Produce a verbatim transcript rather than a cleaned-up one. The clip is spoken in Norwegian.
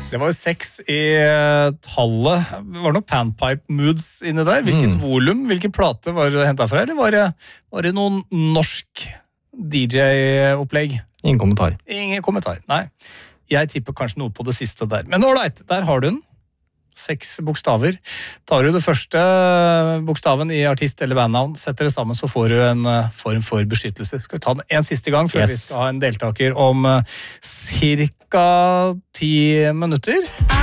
Det var jo seks i tallet. Det var noe panpipe moods inne der. Hvilket mm. volum, hvilken plate var det hentet fra? Eller var det, var det noen norsk D J-opplegg? Ingen kommentar. Ingen kommentar, nei. Jeg tipper kanskje noe på det siste der. Men alright, der har du den. Seks bokstaver. Tar du det første bokstaven i artist eller bandnavn, setter det sammen, så får du en form for beskyttelse. Skal vi ta den en siste gang, før yes. vi skal ha en deltaker om cirka ti minutter?